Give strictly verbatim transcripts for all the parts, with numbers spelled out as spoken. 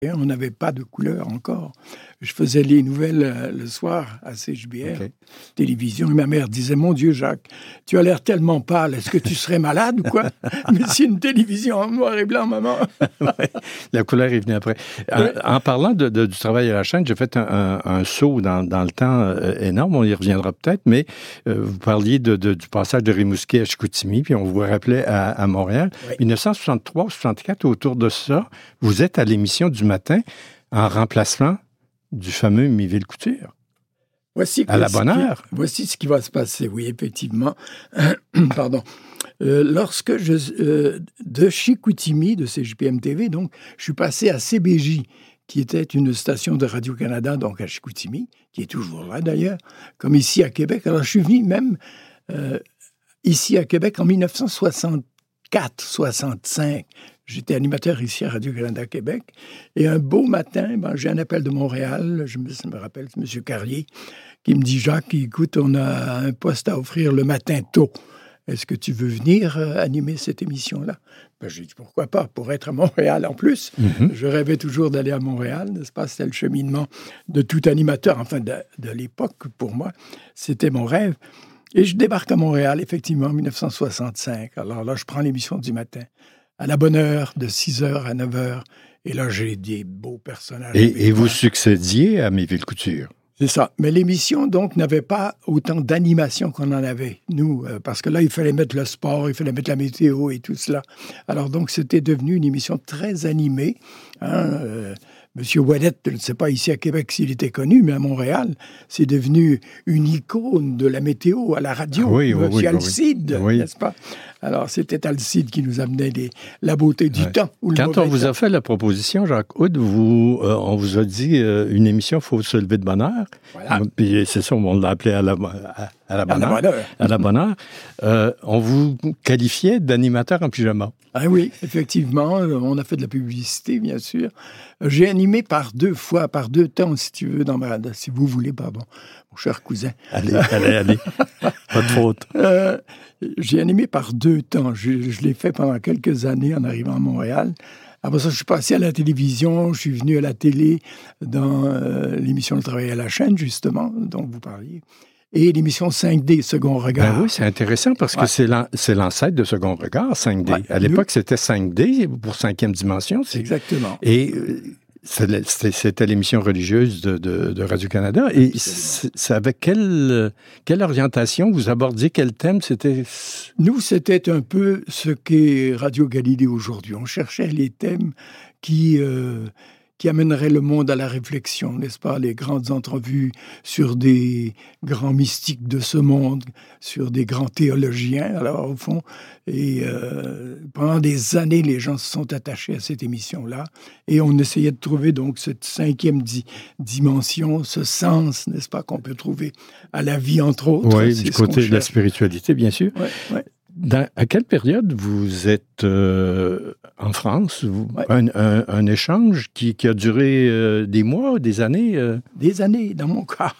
Et on n'avait pas de couleur encore. Je faisais les nouvelles euh, le soir à C H B R, okay. Télévision, et ma mère disait « Mon Dieu, Jacques, tu as l'air tellement pâle, est-ce que tu serais malade ou quoi? Mais c'est une télévision en noir et blanc, maman. » Ouais, la couleur est venue après. Ouais. En, en parlant de, de, du travail à la chaîne, j'ai fait un, un, un saut dans, dans le temps euh, énorme, on y reviendra peut-être, mais euh, vous parliez de, de, du passage de Rimouski à Chicoutimi, puis on vous rappelait à, à Montréal. Oui. dix-neuf cent soixante-trois soixante-quatre, autour de ça, vous êtes à l'émission du matin en remplacement du fameux Miville Couture. Voici à la bonne heure. Qui, voici ce qui va se passer, oui, effectivement. Pardon. Euh, lorsque je... Euh, de Chicoutimi, de C J P M T V, donc, je suis passé à C B J, qui était une station de Radio-Canada, donc à Chicoutimi, qui est toujours là d'ailleurs, comme ici à Québec. Alors, je suis venu même euh, ici à Québec en dix-neuf cent soixante-quatre soixante-cinq. J'étais animateur ici à Radio-Canada Québec. Et un beau matin, ben, j'ai un appel de Montréal. Je me, je me rappelle, c'est M. Carrier, qui me dit « Jacques, écoute, on a un poste à offrir le matin tôt. Est-ce que tu veux venir euh, animer cette émission-là? » Ben, j'ai dit « Pourquoi pas? Pour être à Montréal en plus. Mm-hmm. » Je rêvais toujours d'aller à Montréal, n'est-ce pas? C'était le cheminement de tout animateur, enfin de, de l'époque pour moi. C'était mon rêve. Et je débarque à Montréal, effectivement, en dix-neuf cent soixante-cinq. Alors là, je prends l'émission du matin. À la bonne heure, de six heures à neuf heures. Et là, j'ai des beaux personnages. Et, et vous succédiez à Miville Couture. C'est ça. Mais l'émission, donc, n'avait pas autant d'animation qu'on en avait, nous. Euh, parce que là, il fallait mettre le sport, il fallait mettre la météo et tout cela. Alors, donc, c'était devenu une émission très animée. Hein, euh, Monsieur Ouellet, je ne sais pas ici à Québec s'il était connu, mais à Montréal, c'est devenu une icône de la météo à la radio. Ah oui, oui, Monsieur oui, Alcide, oui. n'est-ce pas? Alors, c'était Alcide qui nous amenait les, la beauté du ouais. temps. Ou Quand on vous temps. a fait la proposition, Jacques Hood, vous, euh, on vous a dit euh, une émission, il faut se lever de bonne heure. Voilà. Puis c'est ça, on l'a appelé à la, à, à la bonne heure. À la bonne heure. Euh, on vous qualifiait d'animateur en pyjama. Ah oui, effectivement, on a fait de la publicité, bien sûr. J'ai animé par deux fois, par deux temps, si tu veux, dans ma, si vous voulez, pardon, mon cher cousin. Allez, allez, allez, pas de faute. Euh, j'ai animé par deux temps. Je, je l'ai fait pendant quelques années en arrivant à Montréal. Après ça, je suis passé à la télévision, je suis venu à la télé dans euh, l'émission Le Travail à la chaîne, justement, dont vous parliez. Et l'émission cinq D, Second Regard. Ben oui, c'est intéressant parce ouais. que c'est, l'an, c'est l'ancêtre de Second Regard, cinq D. Ouais. À l'époque, nous, c'était cinq D pour cinquième dimension. C'est... Exactement. Et c'était, c'était l'émission religieuse de, de, de Radio-Canada. Et c'est, c'est avec quelle, quelle orientation vous abordiez, quel thème c'était? Nous, c'était un peu ce qu'est Radio-Galilée aujourd'hui. On cherchait les thèmes qui... Euh, qui amènerait le monde à la réflexion, n'est-ce pas? Les grandes entrevues sur des grands mystiques de ce monde, sur des grands théologiens, alors au fond. Et euh, pendant des années, les gens se sont attachés à cette émission-là. Et on essayait de trouver donc cette cinquième di- dimension, ce sens, n'est-ce pas, qu'on peut trouver à la vie, entre autres. Oui, du côté de la spiritualité, bien sûr. Oui, oui. Dans, à quelle période vous êtes euh, en France? Vous, ouais. un, un, un échange qui, qui a duré euh, des mois, des années? Euh... Des années, dans mon cas.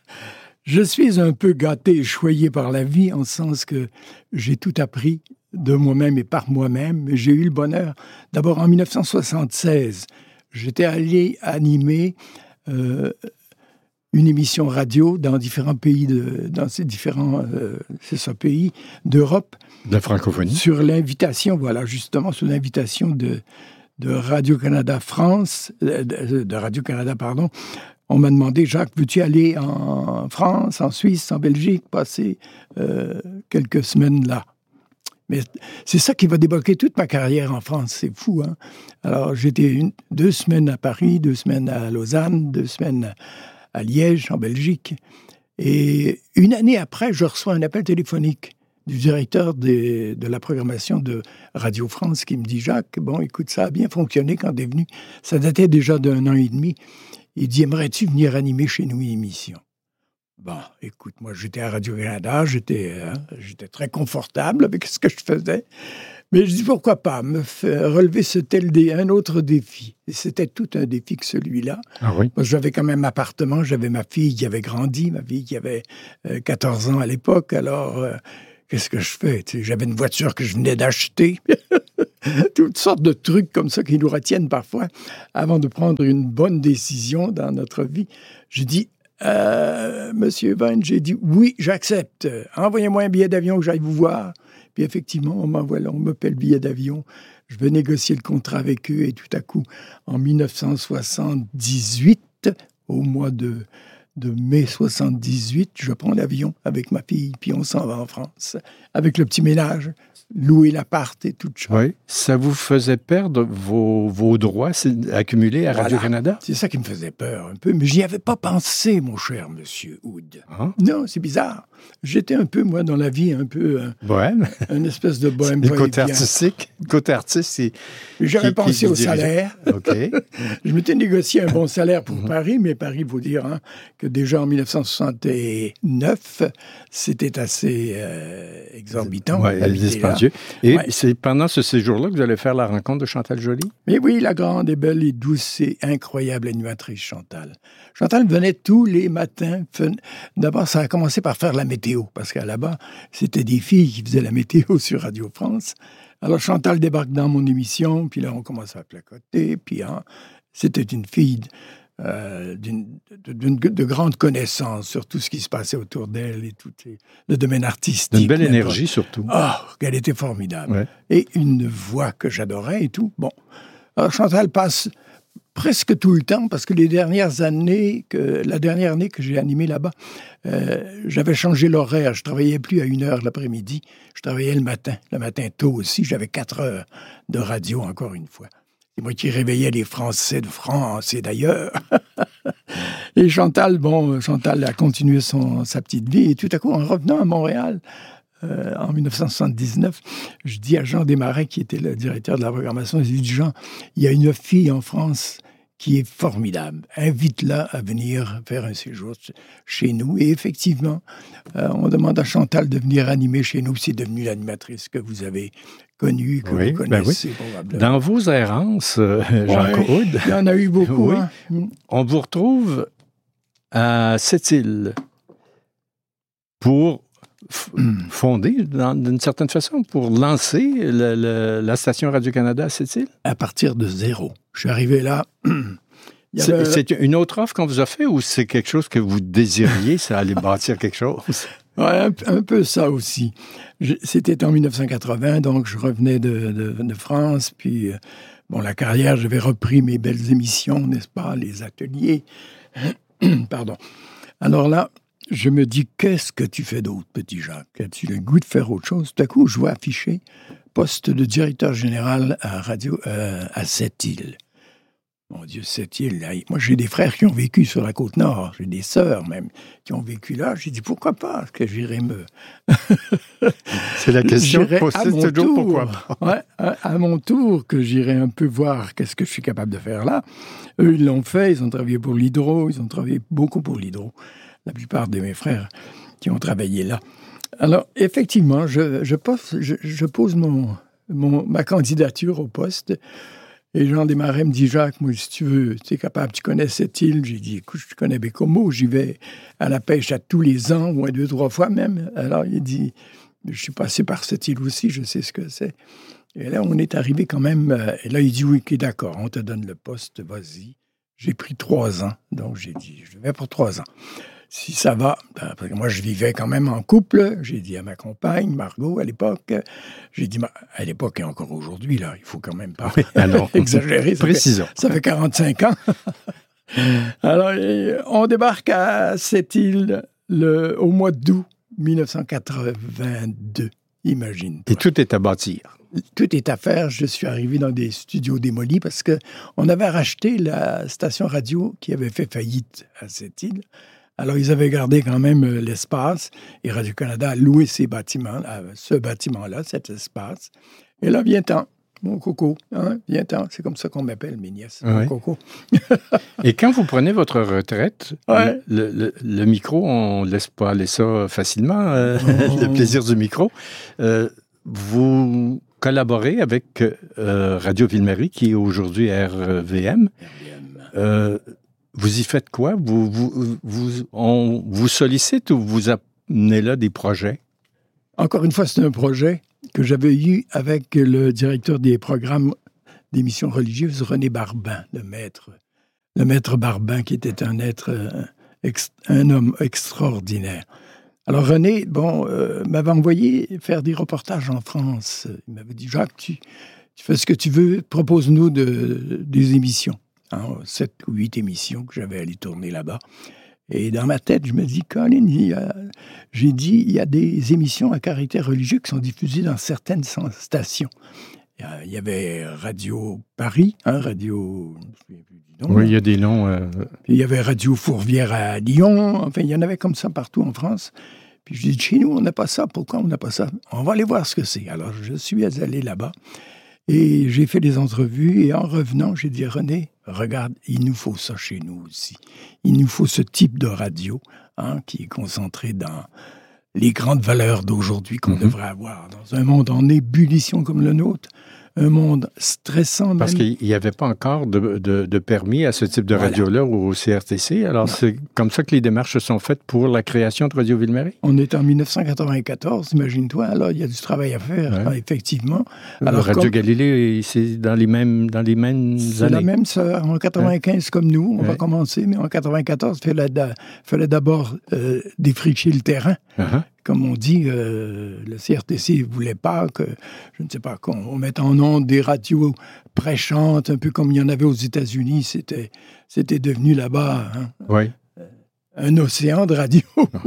Je suis un peu gâté et choyé par la vie, en ce sens que j'ai tout appris de moi-même et par moi-même. J'ai eu le bonheur. D'abord, en dix-neuf cent soixante-seize, j'étais allé animer... Euh, une émission radio dans différents pays, de, dans ces différents euh, c'est ça, pays d'Europe. De la francophonie. Sur l'invitation, voilà, justement, sur l'invitation de, de Radio-Canada France, de, de Radio-Canada, pardon. On m'a demandé, Jacques, veux-tu aller en France, en Suisse, en Belgique, passer euh, quelques semaines là? Mais c'est ça qui va débloquer toute ma carrière en France, c'est fou, hein? Alors, j'étais une, deux semaines à Paris, deux semaines à Lausanne, deux semaines à Liège, en Belgique. Et une année après, je reçois un appel téléphonique du directeur de, de la programmation de Radio France qui me dit « Jacques, bon, écoute, ça a bien fonctionné quand tu es venu. Ça datait déjà d'un an et demi. Il dit « Aimerais-tu venir animer chez nous une émission ?» Bon, écoute, moi, j'étais à Radio-Canada, j'étais, hein, j'étais très confortable avec ce que je faisais. Mais je dis, pourquoi pas me faire relever ce tel dé, un autre défi. Et c'était tout un défi que celui-là. Ah oui? Moi, j'avais quand même un appartement, j'avais ma fille qui avait grandi, ma fille qui avait euh, quatorze ans à l'époque. Alors, euh, qu'est-ce que je fais? Tu sais, j'avais une voiture que je venais d'acheter. toutes sortes de trucs comme ça qui nous retiennent parfois avant de prendre une bonne décision dans notre vie. Je dis, euh, Monsieur Vine, j'ai dit, oui, j'accepte. Envoyez-moi un billet d'avion que j'aille vous voir. Puis effectivement, on m'envoie là, on me paie le billet d'avion. Je vais négocier le contrat avec eux et tout à coup, en dix-neuf cent soixante-dix-huit, au mois de, de mai soixante-dix-huit, je prends l'avion avec ma fille, puis on s'en va en France, avec le petit ménage, louer l'appart et tout ça. Oui. Ça vous faisait perdre vos, vos droits accumulés à Voilà. Radio-Canada? C'est ça qui me faisait peur un peu, mais j'y avais pas pensé, mon cher monsieur Hood. Ah. Non, c'est bizarre. J'étais un peu, moi, dans la vie, un peu... Euh, bohème. Une espèce de bohème. Le côté artistique. Le côté artiste, c'est... J'avais qui, pensé qui au dirige. salaire. OK. Je m'étais négocié un bon salaire pour Mm-hmm. Paris, mais Paris, il faut dire hein, que déjà en dix-neuf cent soixante-neuf, c'était assez euh, exorbitant. Oui, d'habiter dispendieux. là. Et Ouais. c'est pendant ce séjour-là que vous allez faire la rencontre de Chantal Joly? Mais oui, la grande et belle et douce et incroyable animatrice Chantal. Chantal venait tous les matins. D'abord, ça a commencé par faire la météo, parce qu'à là-bas, c'était des filles qui faisaient la météo sur Radio France. Alors Chantal débarque dans mon émission, puis là, on commence à placoter, puis hein, c'était une fille euh, d'une, d'une, de grande connaissance sur tout ce qui se passait autour d'elle et tout le domaine artistique. Une belle énergie, surtout. Ah, oh, qu'elle était formidable. Ouais. Et une voix que j'adorais et tout. Bon. Alors Chantal passe presque tout le temps, parce que les dernières années, que, la dernière année que j'ai animé là-bas, euh, j'avais changé l'horaire. Je travaillais plus à une heure l'après-midi. Je travaillais le matin, le matin tôt aussi. J'avais quatre heures de radio, encore une fois. C'est moi qui réveillais les Français de France et d'ailleurs. Et Chantal, bon, Chantal a continué son, sa petite vie. Et tout à coup, en revenant à Montréal, Euh, en dix-neuf cent soixante-dix-neuf, je dis à Jean Desmarais, qui était le directeur de la programmation, je dis, Jean, il y a une fille en France qui est formidable. Invite-la à venir faire un séjour chez nous. Et effectivement, euh, on demande à Chantal de venir animer chez nous. C'est devenu l'animatrice que vous avez connue, que oui, vous connaissez ben oui. probablement. Dans vos errances, euh, Jean-Claude, ouais, il y en a eu beaucoup. oui, hein. on vous retrouve à Sept-Îles pour fondé, dans, d'une certaine façon, pour lancer le, le, la station Radio-Canada à Sept-Îles? À partir de zéro. Je suis arrivé là. C'est, avait... c'est une autre offre qu'on vous a fait ou c'est quelque chose que vous désiriez, ça allait bâtir quelque chose? Oui, un, un peu ça aussi. Je, c'était en dix-neuf cent quatre-vingts, donc je revenais de, de, de France, puis, euh, bon, la carrière, j'avais repris mes belles émissions, n'est-ce pas, les ateliers. Pardon. Alors là, je me dis, qu'est-ce que tu fais d'autre, petit Jacques? As-tu le goût de faire autre chose? Tout à coup, je vois affiché poste de directeur général à radio euh, à Sept-Îles. Mon Dieu, Sept-Îles, là. Moi, j'ai des frères qui ont vécu sur la Côte-Nord. J'ai des sœurs, même, qui ont vécu là. J'ai dit, pourquoi pas? Est-ce que j'irais me... C'est la question posée toujours, tour, pourquoi pas? Ouais, à mon tour, que j'irais un peu voir qu'est-ce que je suis capable de faire là. Eux, ils l'ont fait. Ils ont travaillé pour l'Hydro. Ils ont travaillé beaucoup pour l'Hydro. La plupart de mes frères qui ont travaillé là. Alors, effectivement, je, je pose, je, je pose mon, mon, ma candidature au poste. Et Jean Desmarais me dit, Jacques, moi, si tu veux, tu es capable, tu connais cette île. J'ai dit, écoute, je connais Bécomo, j'y vais à la pêche à tous les ans, ou deux, trois fois même. Alors, il dit, je suis passé par cette île aussi, je sais ce que c'est. Et là, on est arrivé quand même. Et là, il dit, oui, ok, d'accord, on te donne le poste, vas-y. J'ai pris trois ans, donc j'ai dit, je vais pour trois ans. Si ça va, ben, parce que moi, je vivais quand même en couple. J'ai dit à ma compagne, Margot, à l'époque, j'ai dit, à l'époque et encore aujourd'hui, là, il faut quand même pas oui, alors, exagérer. Ça précisons. Fait, ça fait quarante-cinq ans. Alors, on débarque à cette île le, au mois d'août dix-neuf cent quatre-vingt-deux, imagine. Et tout est à bâtir. Tout est à faire. Je suis arrivé dans des studios démolis parce qu'on avait racheté la station radio qui avait fait faillite à cette île. Alors, ils avaient gardé quand même l'espace et Radio-Canada a loué ces bâtiments, ce bâtiment-là, cet espace. Et là, viens-t'en, mon coco, hein, viens-t'en. C'est comme ça qu'on m'appelle, mes nièces, ouais. mon coco. Et quand vous prenez votre retraite, ouais. le, le, le micro, on ne laisse pas aller ça facilement, euh, oh. le plaisir du micro. Euh, vous collaborez avec euh, Radio Ville-Marie, qui est aujourd'hui R V M. R V M. Euh, Vous y faites quoi? Vous, vous, vous, on vous sollicite ou vous amenez là des projets? Encore une fois, c'est un projet. que j'avais eu avec le directeur des programmes d'émissions religieuses, René Barbin, le maître, le maître Barbin, qui était un être, euh, un homme extraordinaire. Alors René, bon, euh, m'avait envoyé faire des reportages en France. Il m'avait dit, Jacques, tu, tu fais ce que tu veux, propose-nous de, des émissions. Hein, sept ou huit émissions que j'avais à aller tourner là-bas. Et dans ma tête, je me dis, Colin, il y a, j'ai dit, il y a des émissions à caractère religieux qui sont diffusées dans certaines stations. Il y avait Radio Paris, hein, Radio... Je me souviens plus du nom. Oui, il y a des noms... Euh... Puis il y avait Radio Fourvière à Lyon. Enfin, il y en avait comme ça partout en France. Puis je dis, chez nous, on n'a pas ça. Pourquoi on n'a pas ça? On va aller voir ce que c'est. Alors, je suis allé là-bas et j'ai fait des entrevues. Et en revenant, j'ai dit, René, regarde, il nous faut ça chez nous aussi. Il nous faut ce type de radio, hein, qui est concentré dans les grandes valeurs d'aujourd'hui qu'on mm-hmm. devrait avoir dans un monde en ébullition comme le nôtre. Un monde stressant. Parce même. qu'il n'y avait pas encore de, de, de permis à ce type de voilà. radio-là au C R T C. Alors, non. C'est comme ça que les démarches se sont faites pour la création de Radio Ville-Marie? On est en dix-neuf cent quatre-vingt-quatorze, imagine-toi. Alors, il y a du travail à faire, ouais. effectivement. Alors, Radio comme... Galilée, c'est dans les mêmes, dans les mêmes c'est années. C'est la même sœur. En quatre-vingt-quinze, ouais. comme nous, on ouais. va commencer. Mais en quatre-vingt-quatorze, il fallait, fallait d'abord euh, défricher le terrain. Uh-huh. Comme on dit, euh, le C R T C ne voulait pas que, je ne sais pas, qu'on mette en ondes des radios prêchantes, un peu comme il y en avait aux États-Unis. C'était, c'était devenu là-bas hein, oui. un océan de radios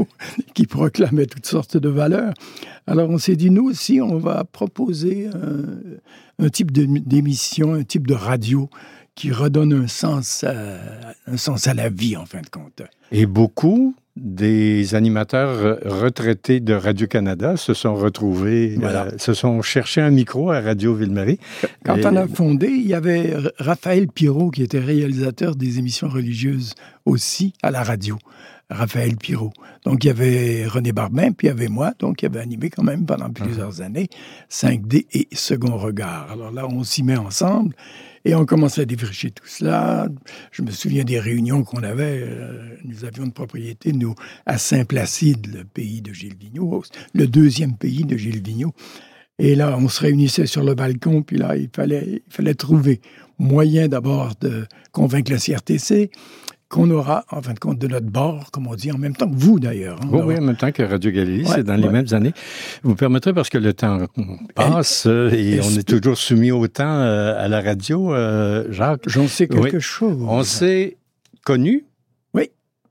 qui proclamait toutes sortes de valeurs. Alors on s'est dit, nous aussi, on va proposer un, un type de, d'émission, un type de radio qui redonne un sens, à, un sens à la vie, en fin de compte. Et beaucoup des animateurs retraités de Radio-Canada se sont retrouvés, voilà. euh, se sont cherchés un micro à Radio Ville-Marie. Quand Et... on a fondé, il y avait Raphaël Pirot, qui était réalisateur des émissions religieuses aussi à la radio. Raphaël Pirot. Donc, il y avait René Barbin, puis il y avait moi, donc il avait animé quand même pendant plusieurs mmh. années cinq D et Second Regard. Alors là, on s'y met ensemble et on commence à défricher tout cela. Je me souviens des réunions qu'on avait. Euh, nous avions une propriété, nous, à Saint-Placide, le pays de Gilles Vigneault, le deuxième pays de Gilles Vigneault. Et là, on se réunissait sur le balcon, puis là, il fallait, il fallait trouver moyen d'abord de convaincre le C R T C, qu'on aura, en fin de compte, de notre bord, comme on dit, en même temps que vous, d'ailleurs. Hein, oui, oui, en même temps que Radio Galilée, ouais, c'est dans ouais. les mêmes années. Vous permettrez, parce que le temps passe elle, et on est toujours soumis au temps euh, à la radio, euh, Jacques. J'en sais quelque oui. chose. On s'est connus oui.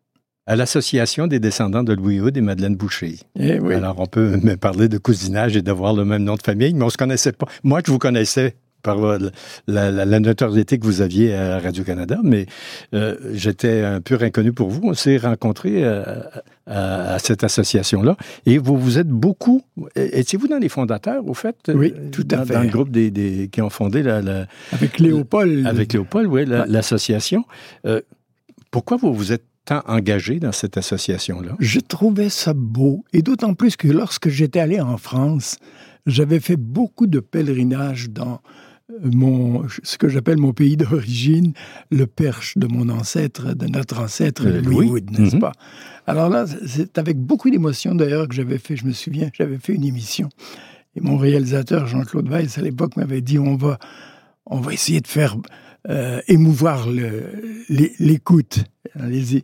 à l'Association des descendants de Louis Hood et Madeleine Boucher. Eh oui. Alors, on peut me parler de cousinage et d'avoir le même nom de famille, mais on ne se connaissait pas. Moi, je vous connaissais par la, la, la notoriété que vous aviez à Radio-Canada, mais euh, j'étais un peu inconnu pour vous. On s'est rencontrés à, à, à cette association-là et vous vous êtes beaucoup... Étiez-vous dans les fondateurs, au fait? Oui, tout à dans, fait. Dans le groupe des, des, qui ont fondé la... la avec Léopold. Avec Léopold, oui, la, ouais. l'association. Euh, pourquoi vous vous êtes tant engagé dans cette association-là? Je trouvais ça beau, et d'autant plus que lorsque j'étais allé en France, j'avais fait beaucoup de pèlerinages dans mon, ce que j'appelle mon pays d'origine, le Perche de mon ancêtre, de notre ancêtre, euh, Louis Wood, n'est-ce mm-hmm. pas? Alors là, c'est avec beaucoup d'émotion d'ailleurs que j'avais fait, je me souviens, j'avais fait une émission. Et mon réalisateur, Jean-Claude Weiss, à l'époque, m'avait dit, on va, on va essayer de faire euh, émouvoir le, l'écoute. Allez-y.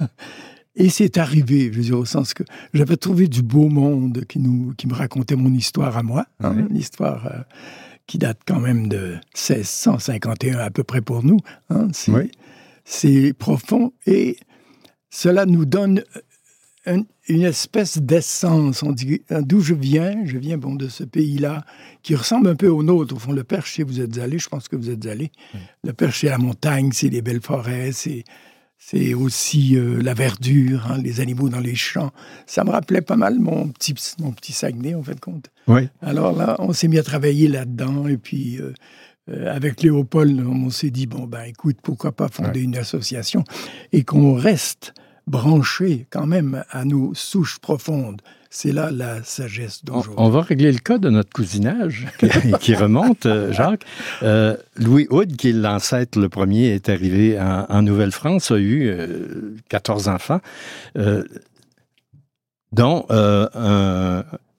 Et c'est arrivé, je veux dire, au sens que j'avais trouvé du beau monde qui, nous, qui me racontait mon histoire à moi, hein, mm-hmm. une histoire... Euh, qui date quand même de seize cent cinquante et un à peu près pour nous. Hein, c'est, oui. c'est profond et cela nous donne un, une espèce d'essence. On dit d'où je viens. Je viens bon, de ce pays-là qui ressemble un peu au nôtre. Au fond, le Perche, vous êtes allés, je pense que vous êtes allés. Oui. Le Perche, c'est la montagne, c'est les belles forêts, c'est... C'est aussi euh, la verdure, hein, les animaux dans les champs. Ça me rappelait pas mal mon petit, mon petit Saguenay, en fait, compte. Oui. Alors là, on s'est mis à travailler là-dedans. Et puis, euh, euh, avec Léopold, on s'est dit, bon, ben écoute, pourquoi pas fonder ouais. une association et qu'on reste branché quand même à nos souches profondes. C'est là la sagesse d'aujourd'hui. On, on va régler le cas de notre cousinage qui, qui remonte, Jacques. Euh, Louis Hood, qui est l'ancêtre le premier, est arrivé en, en Nouvelle-France, a eu euh, quatorze enfants, euh, dont euh, un,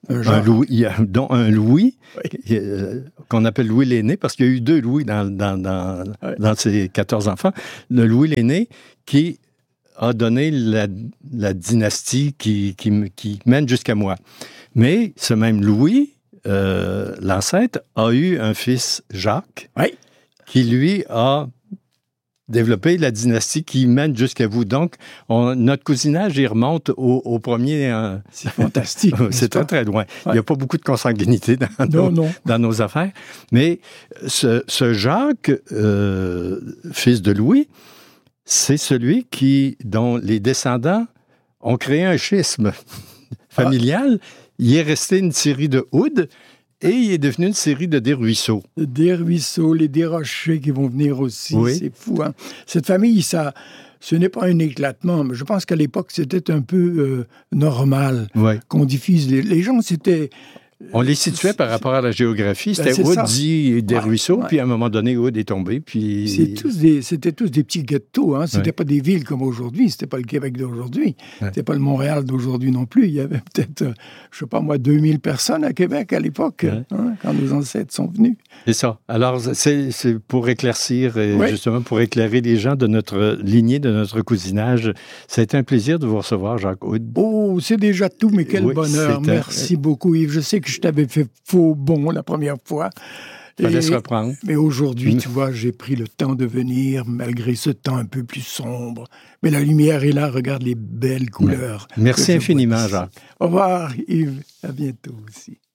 Un un Louis, il y a, dont un Louis, oui. euh, qu'on appelle Louis l'aîné, parce qu'il y a eu deux Louis dans, dans, dans, oui. dans ses quatorze enfants. Le Louis l'aîné qui a donné la, la dynastie qui, qui, qui mène jusqu'à moi. Mais ce même Louis, euh, l'ancêtre, a eu un fils, Jacques, oui. qui lui a développé la dynastie qui mène jusqu'à vous. Donc, on, notre cousinage, il remonte au, au premier... Euh, c'est fantastique. C'est très, très loin. Ouais. Il n'y a pas beaucoup de consanguinité dans, non, nos, non. dans nos affaires. Mais ce, ce Jacques, euh, fils de Louis, c'est celui qui, dont les descendants ont créé un schisme familial. Ah. Il est resté une série de houdes et il est devenu une série de Desruisseaux. Des ruisseaux, les Desrochers qui vont venir aussi. Oui. C'est fou, hein? Cette famille, ça, ce n'est pas un éclatement, mais je pense qu'à l'époque, c'était un peu euh, normal oui. qu'on diffuse. Les, les gens, c'était... On les situait par rapport à la géographie. C'était ben Oud dit des ouais, ruisseaux, ouais. puis à un moment donné, Oud est tombé. Puis... C'est tous des, c'était tous des petits ghettos. Hein. C'était ouais. pas des villes comme aujourd'hui. C'était pas le Québec d'aujourd'hui. Ouais. C'était pas le Montréal d'aujourd'hui non plus. Il y avait peut-être, euh, je sais pas moi, deux mille personnes à Québec à l'époque, ouais. hein, quand nos ancêtres sont venus. C'est ça. Alors, c'est, c'est pour éclaircir, et ouais. justement pour éclairer les gens de notre lignée, de notre cousinage. Ça a été un plaisir de vous recevoir, Jacques Oud. Oh, c'est déjà tout, mais quel oui, bonheur. Merci un... beaucoup, Yves. Je sais que je t'avais fait faux bon la première fois. Il fallait se reprendre. Mais aujourd'hui, mmh. tu vois, j'ai pris le temps de venir, malgré ce temps un peu plus sombre. Mais la lumière est là, regarde les belles couleurs. Merci infiniment, Jacques. Au revoir, Yves. À bientôt aussi.